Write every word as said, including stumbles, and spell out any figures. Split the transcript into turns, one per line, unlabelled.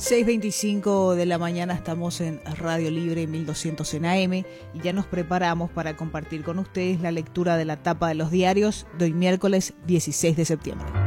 seis veinticinco de la mañana, estamos en Radio Libre mil doscientos en A M y ya nos preparamos para compartir con ustedes la lectura de la tapa de los diarios de hoy miércoles dieciséis de septiembre.